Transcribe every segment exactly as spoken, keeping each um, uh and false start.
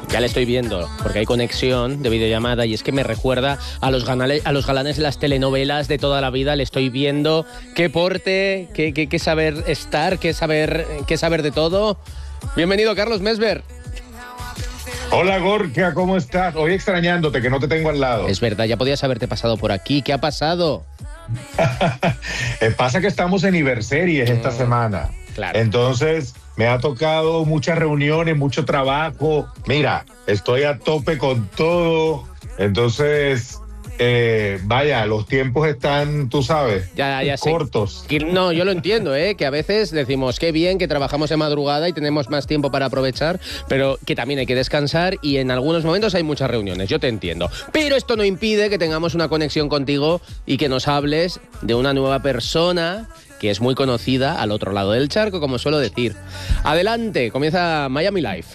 Ya le estoy viendo, porque hay conexión de videollamada y es que me recuerda a los, ganales, a los galanes de las telenovelas de toda la vida. Le estoy viendo qué porte, qué, qué, qué saber estar, qué saber, qué saber de todo. Bienvenido, Carlos Mesver. Hola, Gorka, ¿cómo estás? Hoy extrañándote, que no te tengo al lado. Es verdad, ya podías haberte pasado por aquí. ¿Qué ha pasado? Pasa que estamos en Iberseries esta mm, semana. Claro. Entonces, me ha tocado muchas reuniones, mucho trabajo. Mira, estoy a tope con todo. Entonces, eh, vaya, los tiempos están, tú sabes, ya, ya cortos. Sí. No, yo lo entiendo, ¿eh? Que a veces decimos, qué bien que trabajamos de madrugada y tenemos más tiempo para aprovechar, pero que también hay que descansar y en algunos momentos hay muchas reuniones, yo te entiendo. Pero esto no impide que tengamos una conexión contigo y que nos hables de una nueva persona que es muy conocida al otro lado del charco, como suelo decir. Adelante, comienza Miami Life.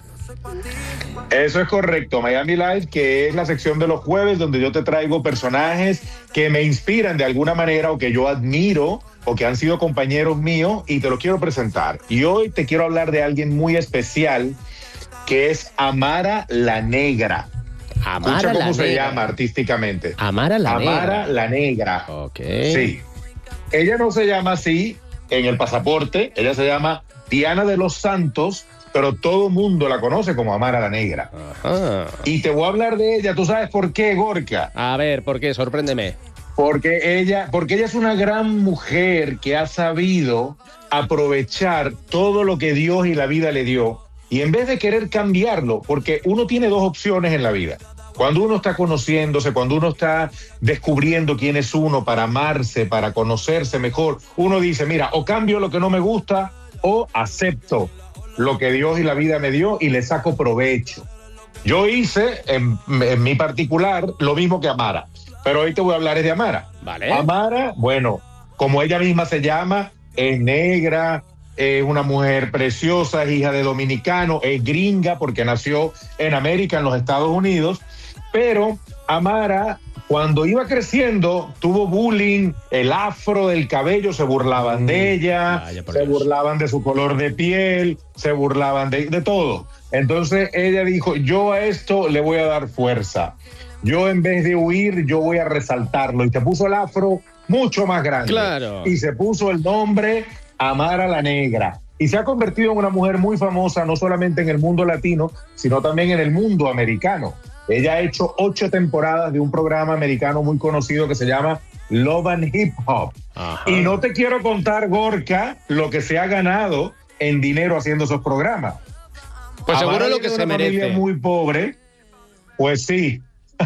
Eso es correcto, Miami Life, que es la sección de los jueves donde yo te traigo personajes que me inspiran de alguna manera o que yo admiro o que han sido compañeros míos y te los quiero presentar. Y hoy te quiero hablar de alguien muy especial que es Amara la Negra. Amara Escucha la cómo se Negra. llama artísticamente. Amara la Negra. Amara la Negra. Ok. Sí. Ella no se llama así en el pasaporte, ella se llama Diana de los Santos, pero todo el mundo la conoce como Amara la Negra. Ajá. Y te voy a hablar de ella, ¿tú sabes por qué, Gorka? A ver, ¿por qué? Sorpréndeme. Porque ella, porque ella es una gran mujer que ha sabido aprovechar todo lo que Dios y la vida le dio, y en vez de querer cambiarlo, porque uno tiene dos opciones en la vida. Cuando uno está conociéndose, cuando uno está descubriendo quién es uno para amarse, para conocerse mejor, uno dice, mira, o cambio lo que no me gusta o acepto lo que Dios y la vida me dio y le saco provecho. Yo hice, en, en mi particular, lo mismo que Amara, pero hoy te voy a hablar es de Amara. Vale. Amara, bueno, como ella misma se llama, es negra, es una mujer preciosa, es hija de dominicano, es gringa porque nació en América, en los Estados Unidos, pero Amara, cuando iba creciendo, tuvo bullying, el afro del cabello, se burlaban de ella, Vaya por se Dios. burlaban de su color de piel, se burlaban de, de todo. Entonces ella dijo, yo a esto le voy a dar fuerza. Yo en vez de huir, yo voy a resaltarlo. Y se puso el afro mucho más grande. Claro. Y se puso el nombre Amara la Negra. Y se ha convertido en una mujer muy famosa, no solamente en el mundo latino, sino también en el mundo americano. Ella ha hecho ocho temporadas de un programa americano muy conocido que se llama Love and Hip Hop. Ajá. Y no te quiero contar, Gorka, lo que se ha ganado en dinero haciendo esos programas. Pues seguro Amara lo que viene de se una merece. familia muy pobre, pues sí.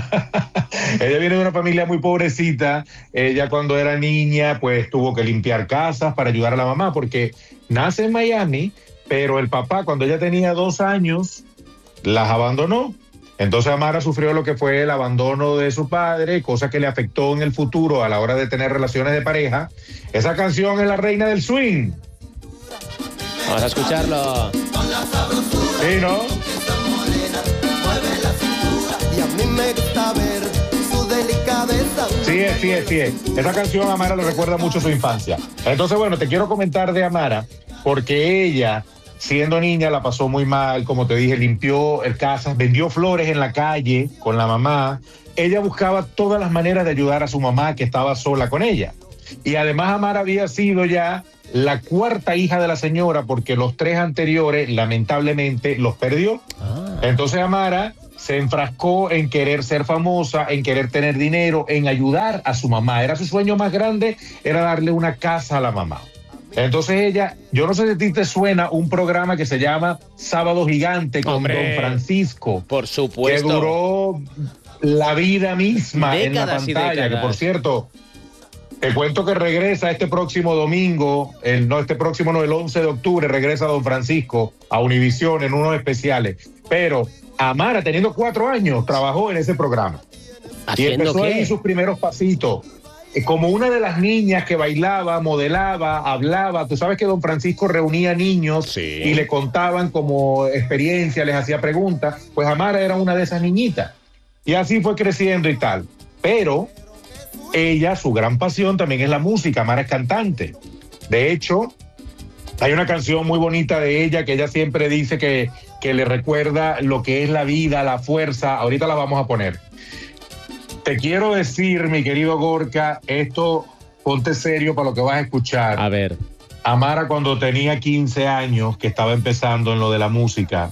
Ella viene de una familia muy pobrecita. Ella cuando era niña pues tuvo que limpiar casas para ayudar a la mamá porque nace en Miami, pero el papá cuando ella tenía dos años las abandonó. Entonces Amara sufrió lo que fue el abandono de su padre, cosa que le afectó en el futuro a la hora de tener relaciones de pareja. Esa canción es la reina del swing. Vamos a escucharlo. Sí, ¿no? Y a mí me gusta ver su delicadeza. Sí es, sí es, sí es. Esa canción a Amara le recuerda mucho a su infancia. Entonces, bueno, te quiero comentar de Amara porque ella, siendo niña, la pasó muy mal, como te dije, limpió el casas, vendió flores en la calle con la mamá. Ella buscaba todas las maneras de ayudar a su mamá que estaba sola con ella. Y además Amara había sido ya la cuarta hija de la señora porque los tres anteriores, lamentablemente, los perdió. Ah. Entonces Amara se enfrascó en querer ser famosa, en querer tener dinero, en ayudar a su mamá. Era su sueño más grande, era darle una casa a la mamá. Entonces ella, yo no sé si a ti te suena un programa que se llama Sábado Gigante con Hombre, Don Francisco. Por supuesto. Que duró la vida misma Décadas y en la pantalla, décadas. que por cierto, te cuento que regresa este próximo domingo, el, no este próximo, no, el once de octubre regresa Don Francisco a Univisión en unos especiales. Pero Amara, teniendo cuatro años, trabajó en ese programa. Y ¿Haciendo empezó qué? ahí sus primeros pasitos. Como una de las niñas que bailaba, modelaba, hablaba. Tú sabes que Don Francisco reunía niños Sí. y le contaban como experiencia, les hacía preguntas. Pues Amara era una de esas niñitas. Y así fue creciendo y tal. Pero ella, su gran pasión también es la música. Amara es cantante. De hecho, hay una canción muy bonita de ella que ella siempre dice que que le recuerda lo que es la vida, la fuerza. Ahorita la vamos a poner. Te quiero decir, mi querido Gorka, esto, ponte serio para lo que vas a escuchar. A ver. Amara, cuando tenía quince años, que estaba empezando en lo de la música,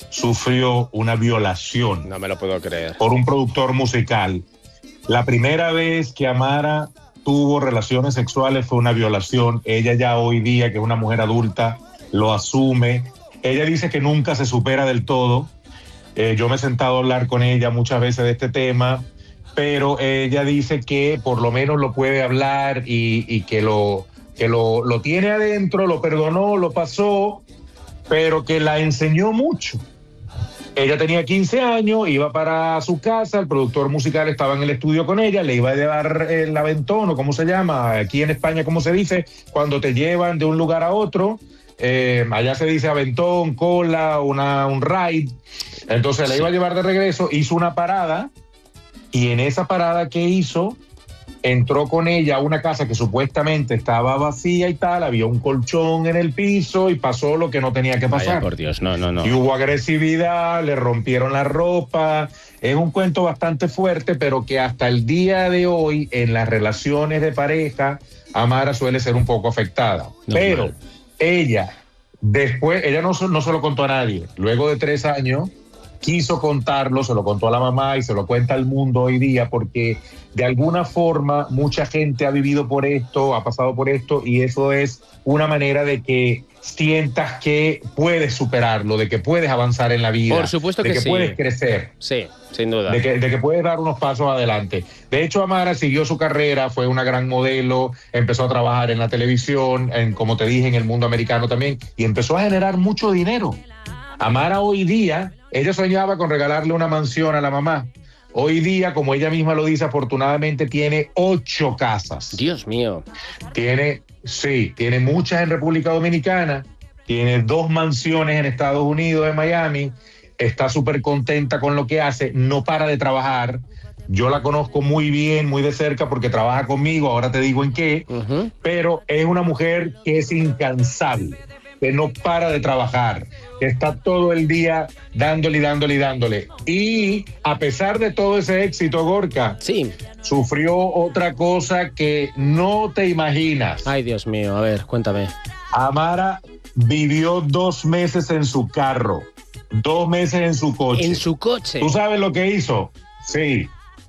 sufrió una violación. No me lo puedo creer. Por un productor musical. La primera vez que Amara tuvo relaciones sexuales fue una violación. Ella ya hoy día, que es una mujer adulta, lo asume. Ella dice que nunca se supera del todo. Eh, yo me he sentado a hablar con ella muchas veces de este tema, pero ella dice que por lo menos lo puede hablar y, y que, lo, que lo, lo tiene adentro, lo perdonó, lo pasó, pero que la enseñó mucho. Ella tenía quince años, iba para su casa, el productor musical estaba en el estudio con ella, le iba a llevar el aventón, o cómo se llama, aquí en España, ¿cómo se dice? Cuando te llevan de un lugar a otro, eh, allá se dice aventón, cola, una, un ride. Entonces la iba a llevar de regreso, hizo una parada, y en esa parada que hizo, entró con ella a una casa que supuestamente estaba vacía y tal, había un colchón en el piso y pasó lo que no tenía que pasar. Vaya, por Dios, no, no, no. Y hubo agresividad, le rompieron la ropa. Es un cuento bastante fuerte, pero que hasta el día de hoy, en las relaciones de pareja, Amara suele ser un poco afectada. Normal. Pero ella, después, ella no, no se lo contó a nadie. Luego de tres años, quiso contarlo, se lo contó a la mamá y se lo cuenta al mundo hoy día, porque de alguna forma mucha gente ha vivido por esto, ha pasado por esto, y eso es una manera de que sientas que puedes superarlo, de que puedes avanzar en la vida. Por supuesto que sí. De que puedes crecer. Sí, sin duda. De que, de que puedes dar unos pasos adelante. De hecho, Amara siguió su carrera, fue una gran modelo, empezó a trabajar en la televisión, en, como te dije, en el mundo americano también, y empezó a generar mucho dinero. Amara hoy día, ella soñaba con regalarle una mansión a la mamá. Hoy día, como ella misma lo dice, afortunadamente tiene ocho casas. Dios mío. Tiene, sí, tiene muchas en República Dominicana, tiene dos mansiones en Estados Unidos, en Miami, está súper contenta con lo que hace, no para de trabajar. Yo la conozco muy bien, muy de cerca, porque trabaja conmigo, ahora te digo en qué, uh-huh. Pero es una mujer que es incansable, que no para de trabajar, que está todo el día dándole y dándole y dándole. Y a pesar de todo ese éxito, Gorka, sí, sufrió otra cosa que no te imaginas. Ay, Dios mío, a ver, cuéntame. Amara vivió dos meses en su carro, dos meses en su coche. ¿En su coche? ¿Tú sabes lo que hizo? Sí.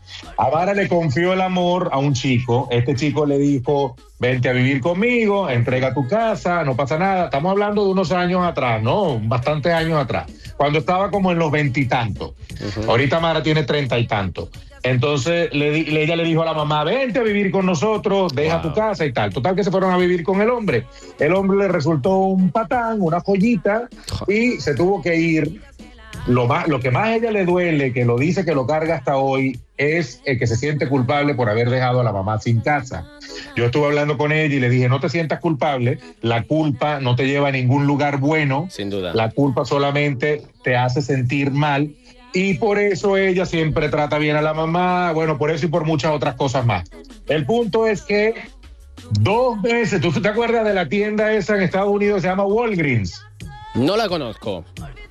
Amara le confió el amor a un chico. Este chico le dijo, vente a vivir conmigo, entrega tu casa, no pasa nada. Estamos hablando de unos años atrás, ¿no? Bastantes años atrás. Cuando estaba como en los veintitantos. Uh-huh. Ahorita Amara tiene treinta y tantos. Entonces le, le, ella le dijo a la mamá, vente a vivir con nosotros, deja wow. tu casa y tal. Total que se fueron a vivir con el hombre. El hombre le resultó un patán, una joyita, y se tuvo que ir. Lo, más, lo que más a ella le duele, que lo dice, que lo carga hasta hoy, es el que se siente culpable por haber dejado a la mamá sin casa. Yo estuve hablando con ella y le dije, no te sientas culpable, la culpa no te lleva a ningún lugar bueno. Sin duda. La culpa solamente te hace sentir mal, y por eso ella siempre trata bien a la mamá, bueno, por eso y por muchas otras cosas más. El punto es que dos veces, ¿tú te acuerdas de la tienda esa en Estados Unidos que se llama Walgreens? No la conozco.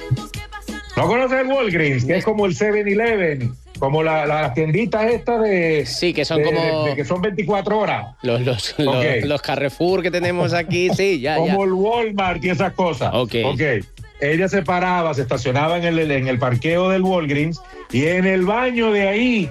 ¿No conoces el Walgreens? Que es como el seven eleven, como la, la, las tienditas estas de... Sí, que son de, como... De, de que son veinticuatro horas. Los, los, okay. los, los Carrefour que tenemos aquí, sí, ya, como ya. el Walmart y esas cosas. Ok. Ok. Ella se paraba, se estacionaba en el, en el parqueo del Walgreens, y en el baño de ahí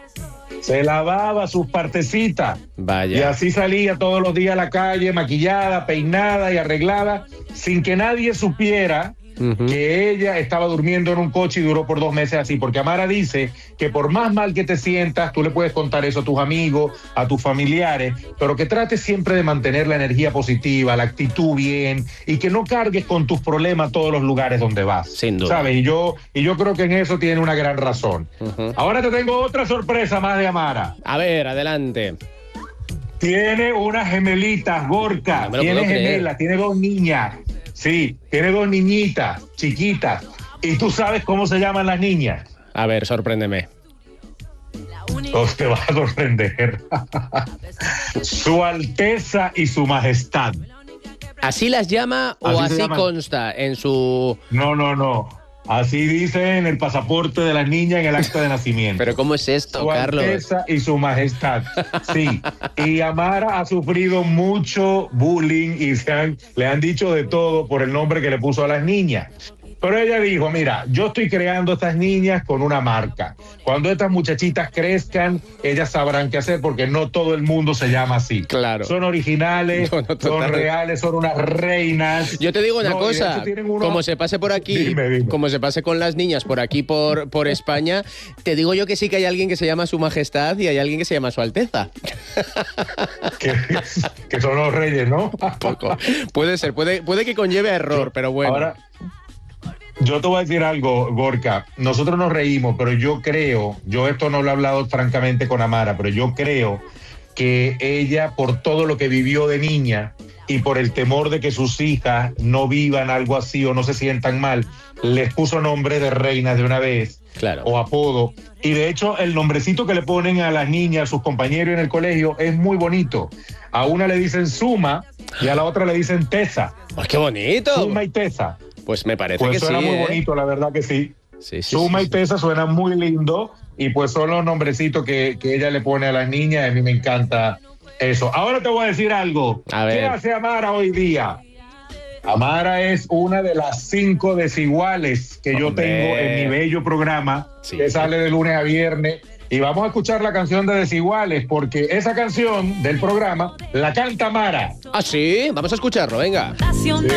se lavaba sus partecitas. Vaya. Y así salía todos los días a la calle, maquillada, peinada y arreglada, sin que nadie supiera uh-huh. que ella estaba durmiendo en un coche, y duró por dos meses así, porque Amara dice que por más mal que te sientas, tú le puedes contar eso a tus amigos, a tus familiares, pero que trates siempre de mantener la energía positiva, la actitud bien, y que no cargues con tus problemas a todos los lugares donde vas. Sin duda. ¿Sabes? Y yo, y yo creo que en eso tiene una gran razón. Uh-huh. Ahora te tengo otra sorpresa más de Amara. A ver, adelante. Tiene unas gemelitas, Gorka. No tiene gemelas, tiene dos niñas. Sí, tiene dos niñitas chiquitas. ¿Y tú sabes cómo se llaman las niñas? A ver, sorpréndeme. Oh, te vas a sorprender. Su Alteza y Su Majestad. ¿Así las llama o así, así consta en su...? No, no, no. Así dice en el pasaporte de la niña en el acta de nacimiento. Pero ¿cómo es esto, Su Carlos? Alteza y su majestad. Sí. Y Amara ha sufrido mucho bullying y se han, le han dicho de todo por el nombre que le puso a las niñas. Pero ella dijo, mira, yo estoy creando estas niñas con una marca. Cuando estas muchachitas crezcan, ellas sabrán qué hacer porque no todo el mundo se llama así. Claro. Son originales, No, no, son total. reales, son unas reinas. Yo te digo una No, y de cosa, hecho tienen uno- como se pase por aquí, Dime, dime. como se pase con las niñas por aquí, por, por España, te digo yo que sí que hay alguien que se llama Su Majestad y hay alguien que se llama Su Alteza. que, que son los reyes, ¿no? Poco. Puede ser, puede, puede que conlleve a error, pero bueno. Ahora, yo te voy a decir algo, Gorka. Nosotros nos reímos, pero yo creo, yo esto no lo he hablado francamente con Amara, pero yo creo que ella, por todo lo que vivió de niña y por el temor de que sus hijas no vivan algo así o no se sientan mal, les puso nombre de reinas de una vez. Claro. O apodo. Y de hecho, el nombrecito que le ponen a las niñas, a sus compañeros en el colegio, es muy bonito. A una le dicen Suma y a la otra le dicen Tesa. ¡Ay, qué bonito! Suma y Tesa. Pues me parece Pues que suena sí, muy ¿eh? bonito, la verdad que sí. Sí, sí, Suma sí, y sí. Tesa suena muy lindo y pues son los nombrecitos que, que ella le pone a las niñas. A mí me encanta eso. Ahora te voy a decir algo. A ver. ¿Qué hace Amara hoy día? Amara es una de las cinco desiguales que yo Hombre. tengo en mi bello programa Sí. que sale de lunes a viernes. Y vamos a escuchar la canción de Desiguales porque esa canción del programa la canta Amara. Ah, sí, vamos a escucharlo, venga. Sí.